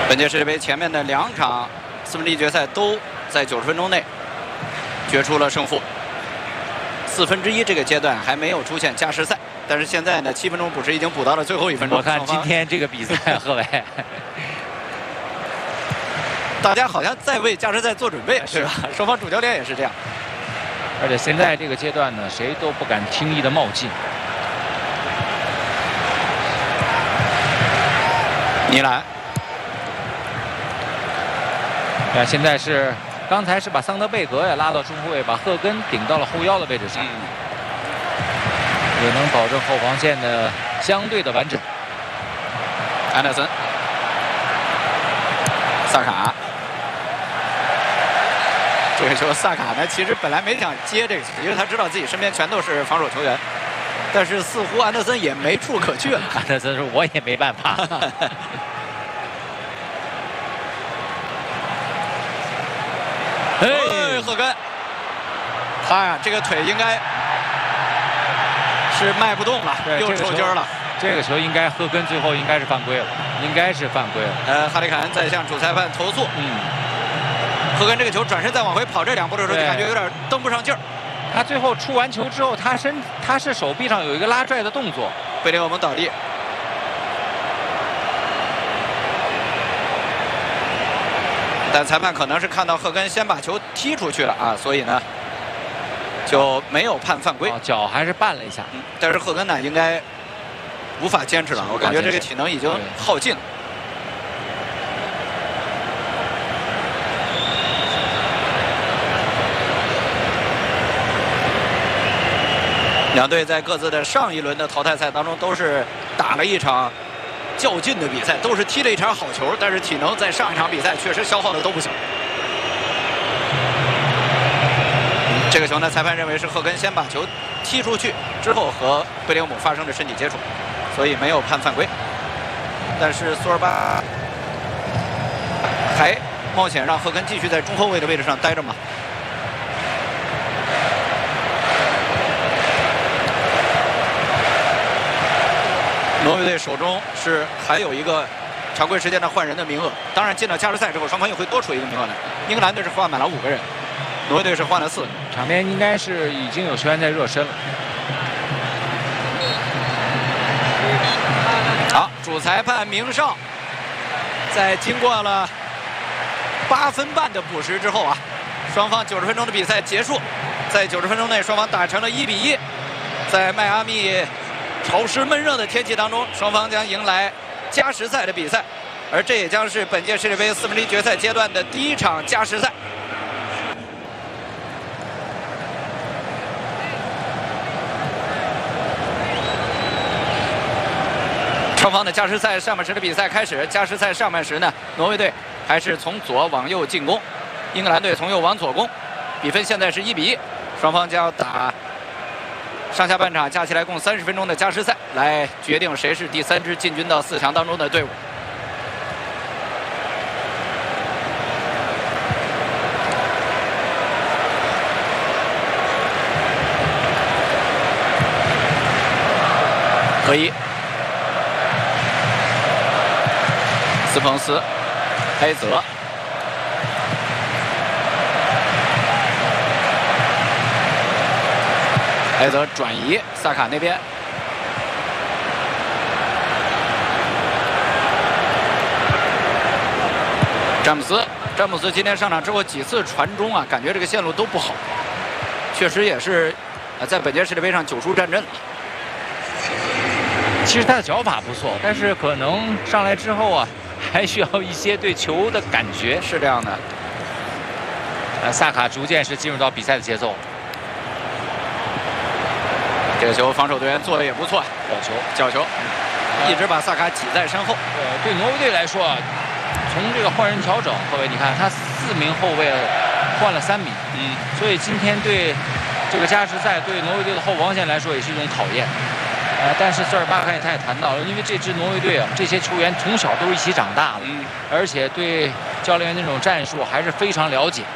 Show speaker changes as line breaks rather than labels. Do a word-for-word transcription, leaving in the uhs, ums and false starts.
本届世界杯前面的两场四分之一决赛都在九十分钟内决出了胜负。四分之一这个阶段还没有出现加时赛，但是现在呢，七分钟补时已经补到了最后一分钟。
我看今天这个比赛，贺伟，
大家好像在为加时赛做准备，是吧？双方主教练也是这样。
而且现在这个阶段呢，谁都不敢轻易的冒进。
尼兰。
啊，现在是刚才是把桑德贝格也拉到中后卫，把赫根顶到了后腰的位置上，嗯、也能保证后防线的相对的完整。
安德森、萨卡，这个时候萨卡呢，其实本来没想接这个，因为他知道自己身边全都是防守球员，但是似乎安德森也没处可去了。
安德森说：“我也没办法。”
哎，赫根，他呀，这个腿应该是迈不动了，又抽筋了。
这个球应该赫根最后应该是犯规了，应该是犯规了。
呃，哈里凯恩在向主裁判投诉。嗯，赫根这个球转身再往回跑这两步的时候，就感觉有点蹬不上劲儿。
他最后出完球之后，他身他是手臂上有一个拉拽的动作，
贝林厄姆倒地。 但裁判可能是看到赫根先把球踢出去了啊，所以呢就没有判犯规，
哦、脚还是绊了一下。
嗯、但是赫根呢应该无法坚持了，我感觉这个体能已经耗尽了。两队在各自的上一轮的淘汰赛当中都是打了一场 较劲的比赛，都是踢了一场好球，但是体能在上一场比赛确实消耗的都不小。这个球呢，裁判认为是赫根先把球踢出去，之后和贝林厄姆发生了身体接触，所以没有判犯规。但是苏尔巴还冒险让赫根继续在中后卫的位置上待着吗？ 挪威队手中是还有一个常规时间的换人的名额，当然进了加时赛之后，双方又会多出一个名额来。英格兰队是换满了五个人，挪威队是换了四个。
场边应该是已经有球员在热身了。
好，主裁判明绍在经过了八分半的补时之后啊，双方九十分钟的比赛结束，在九十分钟内双方打成了一比一，在迈阿密 潮湿闷热的天气当中，双方将迎来加时赛的比赛，而这也将是本届世界杯四分之一决赛阶段的第一场加时赛。双方的加时赛上半时的比赛开始，加时赛上半时呢，挪威队还是从左往右进攻，英格兰队从右往左攻，比分现在是一比一，双方将打 上下半场加起来共三十分钟的加时赛，来决定谁是第三支进军到四强当中的队伍。可以，斯彭斯、埃泽。 埃泽转移，萨卡那边，詹姆斯，詹姆斯今天上场之后几次传中啊，感觉这个线路都不好，确实也是，呃，在本届世界杯上九输战阵了。
其实他的脚法不错，但是可能上来之后啊，还需要一些对球的感觉。
是这样的，
呃，萨卡逐渐是进入到比赛的节奏。
这个球防守队员做的也不错，
角球，
角球，一直把萨卡挤在身后。
对，对挪威队来说啊，从这个换人调整，各位你看，他四名后卫换了三名，嗯，所以今天对这个加时赛对挪威队的后防线来说也是一种考验。呃，但是瑟尔巴坎他也谈到了，因为这支挪威队啊，这些球员从小都一起长大了，嗯，而且对教练员那种战术还是非常了解。